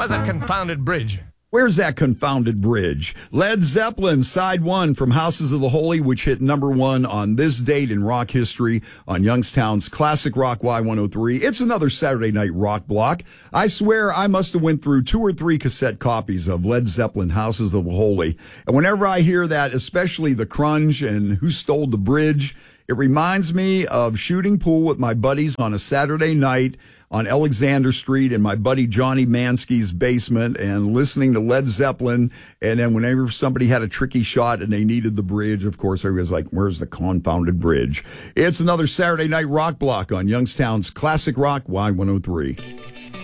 Where's that confounded bridge? Where's that confounded bridge? Led Zeppelin, side one from Houses of the Holy, which hit number one on this date in rock history on Youngstown's Classic Rock Y103. It's another Saturday night rock block. I swear I must have went through 2 or 3 cassette copies of Led Zeppelin, Houses of the Holy. And whenever I hear that, especially the crunge and Who Stole the Bridge, it reminds me of shooting pool with my buddies on a Saturday night on Alexander Street in my buddy Johnny Mansky's basement and listening to Led Zeppelin. And then whenever somebody had a tricky shot and they needed the bridge, of course, everybody was like, where's the confounded bridge? It's another Saturday night rock block on Youngstown's Classic Rock Y103.